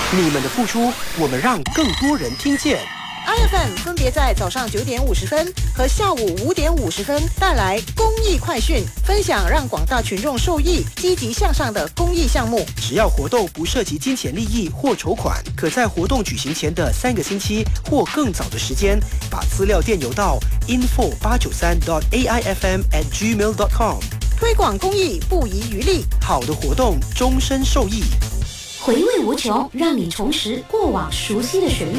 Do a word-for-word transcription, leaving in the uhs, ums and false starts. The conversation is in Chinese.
你们的付出，我们让更多人听见。 I F M 分别在早上九点五十分和下午五点五十分带来公益快讯，分享让广大群众受益、积极向上的公益项目。 只要活动不涉及金钱利益或筹款，可在活动举行前的三个星期或更早的时间，把资料电邮到 info 八九三 dot a i f m at gmail dot com。 推广公益不遗余力， 好的活动终身受益。 回味无穷，让你重拾过往熟悉的旋律。